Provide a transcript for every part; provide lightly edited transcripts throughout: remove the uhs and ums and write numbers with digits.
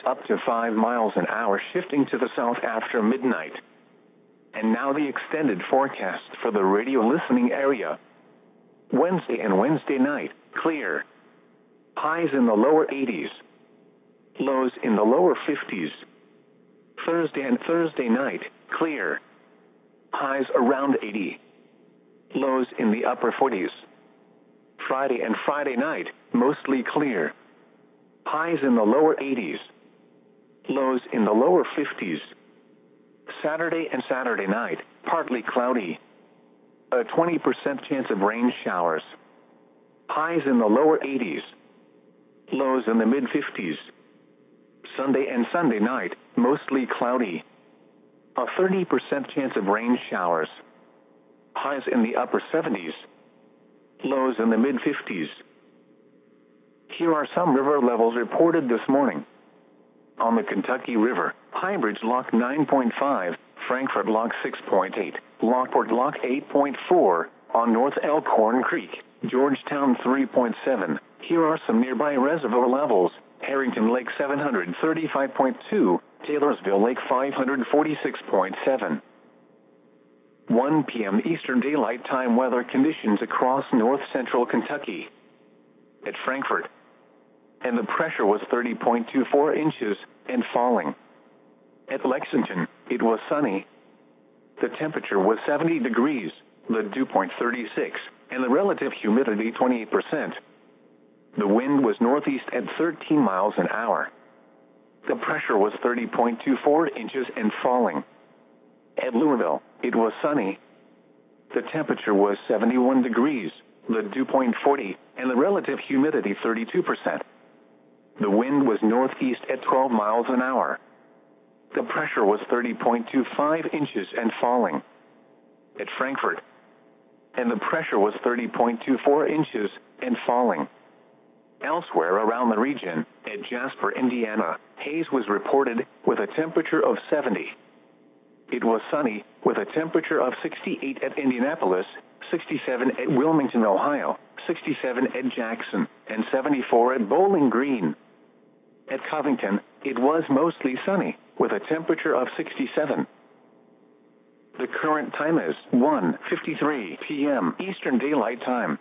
up to 5 miles an hour, shifting to the south after midnight. And now the extended forecast for the radio listening area. Wednesday and Wednesday night, clear. Highs in the lower 80s. Lows in the lower 50s. Thursday and Thursday night, clear. Highs around 80. Lows in the upper 40s. Friday and Friday night, mostly clear. Highs in the lower 80s. Lows in the lower 50s. Saturday and Saturday night, partly cloudy. A 20% chance of rain showers. Highs in the lower 80s. Lows in the mid-50s. Sunday and Sunday night, mostly cloudy. A 30% chance of rain showers. Highs in the upper 70s. Lows in the mid-50s. Here are some river levels reported this morning. On the Kentucky River, Highbridge Lock 9.5, Frankfort Lock 6.8, Lockport Lock 8.4, on North Elkhorn Creek, Georgetown 3.7. Here are some nearby reservoir levels. Harrington Lake 735.2, Taylorsville Lake 546.7. 1 p.m. Eastern Daylight Time weather conditions across north central Kentucky. At Frankfort, and the pressure was 30.24 inches and falling. At Lexington, it was sunny. The temperature was 70 degrees, the dew point 36, and the relative humidity 28%. The wind was northeast at 13 miles an hour. The pressure was 30.24 inches and falling. At Louisville, it was sunny. The temperature was 71 degrees, the dew point 40, and the relative humidity 32%. The wind was northeast at 12 miles an hour. The pressure was 30.25 inches and falling. At Frankfort, and the pressure was 30.24 inches and falling. Elsewhere around the region, at Jasper, Indiana, haze was reported with a temperature of 70. It was sunny with a temperature of 68 at Indianapolis, 67 at Wilmington, Ohio, 67 at Jackson, and 74 at Bowling Green. At Covington, it was mostly sunny with a temperature of 67. The current time is 1:53 p.m. Eastern Daylight Time.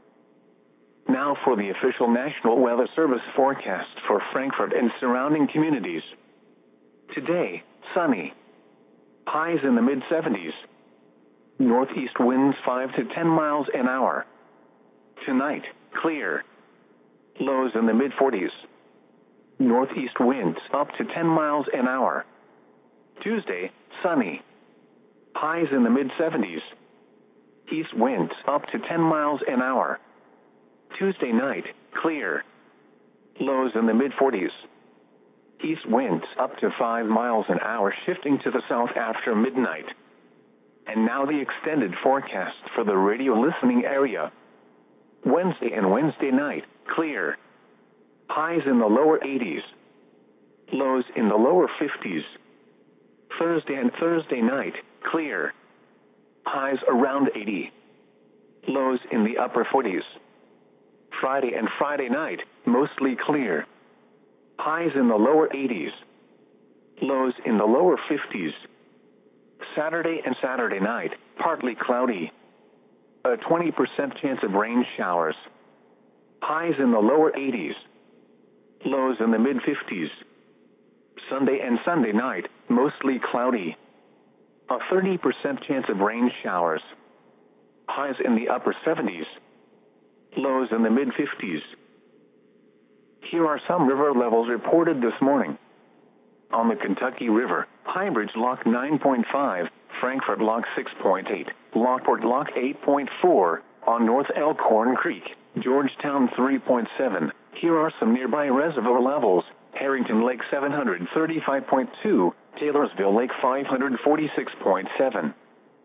Now for the official National Weather Service forecast for Frankfort and surrounding communities. Today, sunny. Highs in the mid-70s. Northeast winds 5 to 10 miles an hour. Tonight, clear. Lows in the mid-40s. Northeast winds up to 10 miles an hour. Tuesday, sunny. Highs in the mid-70s. East winds up to 10 miles an hour. Tuesday night, clear. Lows in the mid-40s. East winds up to 5 miles an hour, shifting to the south after midnight. And now the extended forecast for the radio listening area. Wednesday and Wednesday night, clear. Highs in the lower 80s. Lows in the lower 50s. Thursday and Thursday night, clear. Highs around 80. Lows in the upper 40s. Friday and Friday night, mostly clear. Highs in the lower 80s. Lows in the lower 50s. Saturday and Saturday night, partly cloudy. A 20% chance of rain showers. Highs in the lower 80s. Lows in the mid-50s. Sunday and Sunday night, mostly cloudy. A 30% chance of rain showers. Highs in the upper 70s. Lows in the mid-50s. Here are some river levels reported this morning. On the Kentucky River, Highbridge Lock 9.5, Frankfort Lock 6.8, Lockport Lock 8.4, on North Elkhorn Creek, Georgetown 3.7. Here are some nearby reservoir levels. Harrington Lake 735.2, Taylorsville Lake 546.7.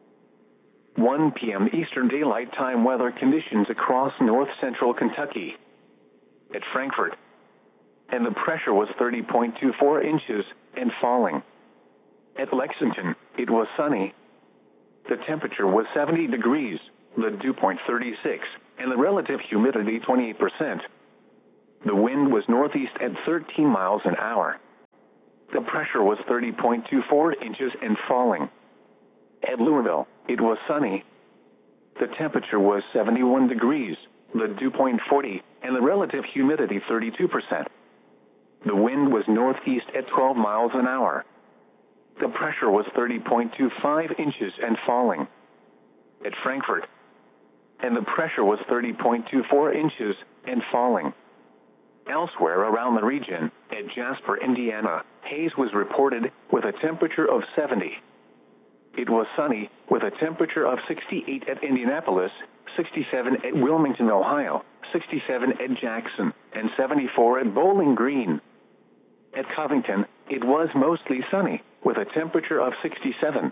1 p.m. Eastern Daylight Time weather conditions across north central Kentucky. At Frankfort, and the pressure was 30.24 inches and falling. At Lexington, it was sunny. The temperature was 70 degrees, the dew point 36, and the relative humidity 28%. The wind was northeast at 13 miles an hour. The pressure was 30.24 inches and falling. At Louisville, it was sunny. The temperature was 71 degrees, the dew point 40, and the relative humidity 32%. The wind was northeast at 12 miles an hour. The pressure was 30.25 inches and falling. At Frankfort, and the pressure was 30.24 inches and falling. Elsewhere around the region, at Jasper, Indiana, haze was reported with a temperature of 70. It was sunny with a temperature of 68 at Indianapolis, 67 at Wilmington, Ohio, 67 at Jackson, and 74 at Bowling Green. At Covington, it was mostly sunny with a temperature of 67.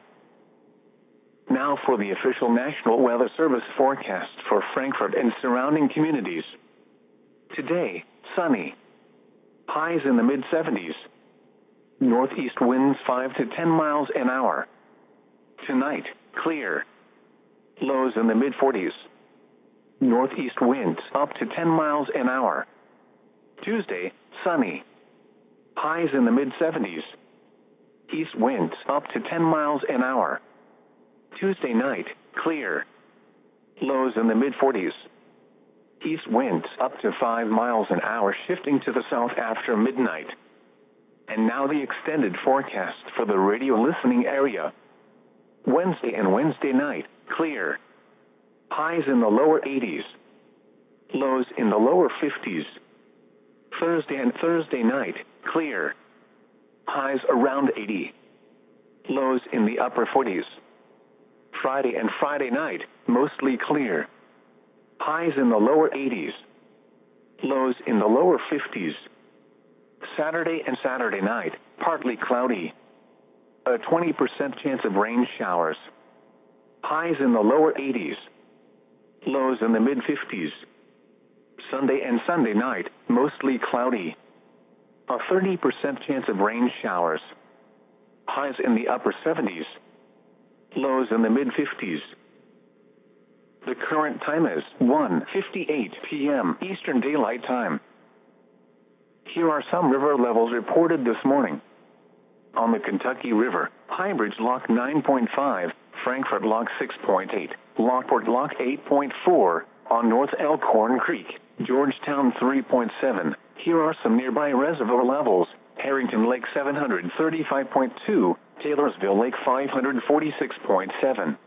Now for the official National Weather Service forecast for Frankfort and surrounding communities. Today, sunny. Highs in the mid-70s. Northeast winds 5 to 10 miles an hour. Tonight, clear. Lows in the mid-40s. Northeast winds up to 10 miles an hour. Tuesday, sunny. Highs in the mid-70s. East winds up to 10 miles an hour. Tuesday night, clear. Lows in the mid-40s. East winds up to 5 miles an hour, shifting to the south after midnight. And now the extended forecast for the radio listening area. Wednesday and Wednesday night, clear. Highs in the lower 80s. Lows in the lower 50s. Thursday and Thursday night, clear. Highs around 80. Lows in the upper 40s. Friday and Friday night, mostly clear. Highs in the lower 80s. Lows in the lower 50s. Saturday and Saturday night, partly cloudy. A 20% chance of rain showers. Highs in the lower 80s. Lows in the mid-50s. Sunday and Sunday night, mostly cloudy. A 30% chance of rain showers. Highs in the upper 70s. Lows in the mid-50s. The current time is 1:58 p.m. Eastern Daylight Time. Here are some river levels reported this morning. On the Kentucky River, Highbridge Lock 9.5, Frankfort Lock 6.8, Lockport Lock 8.4, on North Elkhorn Creek, Georgetown 3.7. Here are some nearby reservoir levels. Harrington Lake 735.2, Taylorsville Lake 546.7.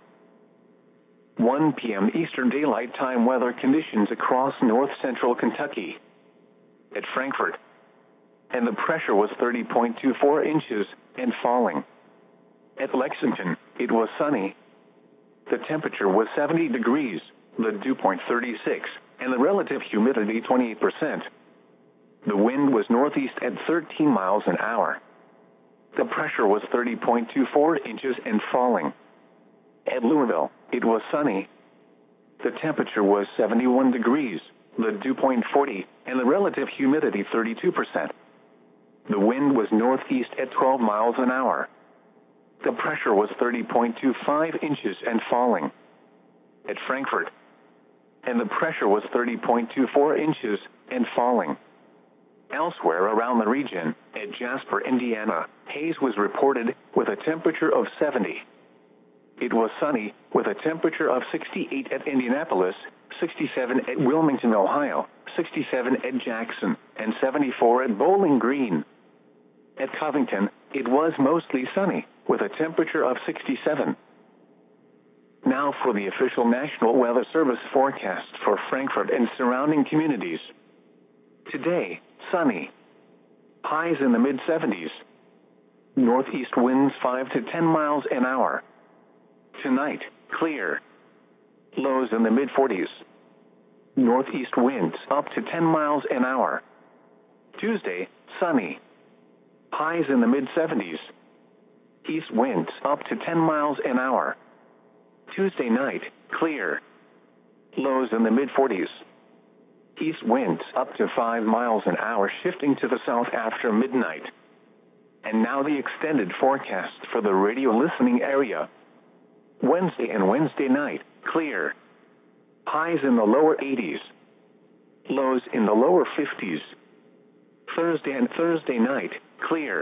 1 p.m. Eastern Daylight Time weather conditions across north-central Kentucky. At Frankfort, and the pressure was 30.24 inches and falling. At Lexington, it was sunny. The temperature was 70 degrees, the dew point 36, and the relative humidity 28%. The wind was northeast at 13 miles an hour. The pressure was 30.24 inches and falling. At Louisville, it was sunny. The temperature was 71 degrees, the dew point 40, and the relative humidity 32%. The wind was northeast at 12 miles an hour. The pressure was 30.25 inches and falling. At Frankfort, and the pressure was 30.24 inches and falling. Elsewhere around the region, at Jasper, Indiana, haze was reported with a temperature of 70. It was sunny with a temperature of 68 at Indianapolis, 67 at Wilmington, Ohio, 67 at Jackson, and 74 at Bowling Green. At Covington, it was mostly sunny with a temperature of 67. Now for the official National Weather Service forecast for Frankfort and surrounding communities. Today, sunny. Highs in the mid-70s. Northeast winds 5 to 10 miles an hour. Tonight, clear. Lows in the mid-40s. Northeast winds up to 10 miles an hour. Tuesday, sunny. Highs in the mid-70s. East winds up to 10 miles an hour. Tuesday night, clear. Lows in the mid-40s. East winds up to 5 miles an hour, shifting to the south after midnight. And now the extended forecast for the radio listening area. Wednesday and Wednesday night, clear. Highs in the lower 80s. Lows in the lower 50s. Thursday and Thursday night, clear.